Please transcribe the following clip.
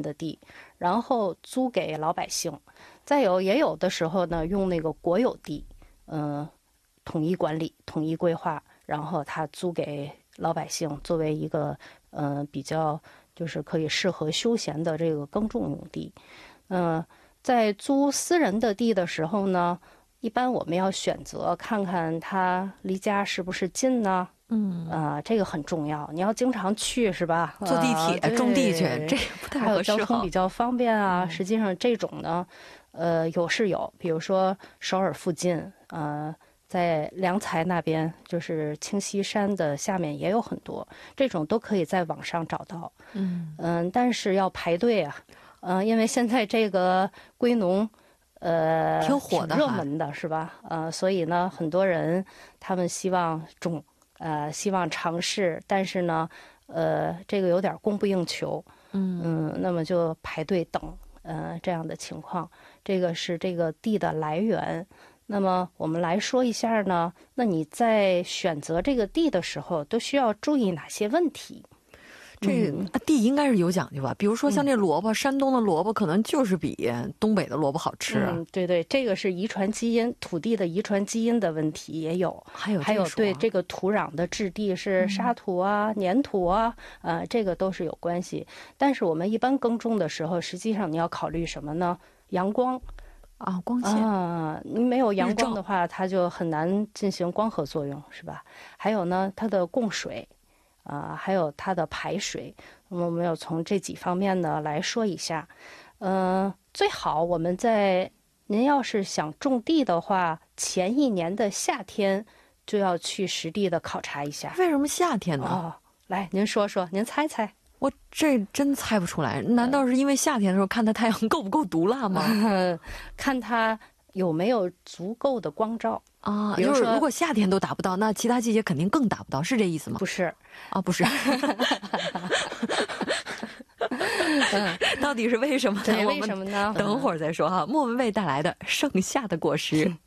的地，然后租给老百姓。再有也有的时候呢，用那个国有地，统一管理、统一规划，然后他租给老百姓作为一个比较就是可以适合休闲的这个耕种用地。在租私人的地的时候呢，一般我们要选择看看它离家是不是近呢？这个很重要，你要经常去是吧？ 坐地铁、种地去，这不太合适。 还有交通比较方便啊。实际上这种呢，有是有，比如说首尔附近，在良才那边，就是清溪山的下面也有很多，这种都可以在网上找到。但是要排队啊，因为现在这个归农。 挺火的， 挺热门的是吧？所以呢，很多人他们希望种，希望尝试，但是呢，这个有点供不应求，那么就排队等，这样的情况，这个是这个地的来源。那么我们来说一下呢，那你在选择这个地的时候，都需要注意哪些问题？ 这地应该是有讲究吧？比如说像这萝卜，山东的萝卜可能就是比东北的萝卜好吃。 对对，这个是遗传基因，土地的遗传基因的问题也有，还有对这个土壤的质地是沙土啊、粘土啊，这个都是有关系。但是我们一般耕种的时候，实际上你要考虑什么呢？阳光。 光线你没有阳光的话，它就很难进行光合作用，是吧？还有呢，它的供水。还有它的排水，那么我们要从这几方面呢来说一下。最好我们您要是想种地的话，前一年的夏天就要去实地的考察一下。 为什么夏天呢？ 来，您说说，您猜猜。 我这真猜不出来，难道是因为夏天的时候看它太阳够不够毒辣吗？ 看它有没有足够的光照。 就是如果夏天都达不到，那其他季节肯定更达不到，是这意思吗？ 不是不是。到底是为什么呢？ 对，为什么呢？ 等会儿再说哈。莫文蔚带来的《盛夏的果实》。